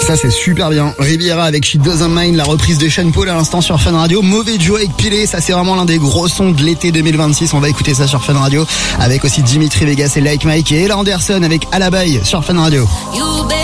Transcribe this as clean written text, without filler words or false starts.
Ça c'est super bien. Riviera avec She Doesn't Mind, la reprise de Sean Paul à l'instant sur Fun Radio. Mauvais Joe avec Pilé, ça c'est vraiment l'un des gros sons de l'été 2026. On va écouter ça sur Fun Radio avec aussi Dimitri Vegas et Like Mike et Ella Anderson avec Alabaï sur Fun Radio.